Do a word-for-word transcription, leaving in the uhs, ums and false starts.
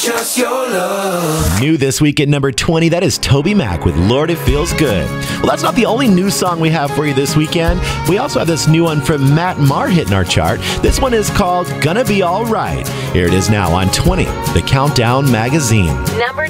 Just your love. New this week at number twenty, that is Toby Mac with Lord It Feels Good. Well, that's not the only new song we have for you this weekend. We also have this new one from Matt Maher hitting our chart. This one is called Gonna Be Alright. Here it is now on twenty, The Countdown Magazine. Number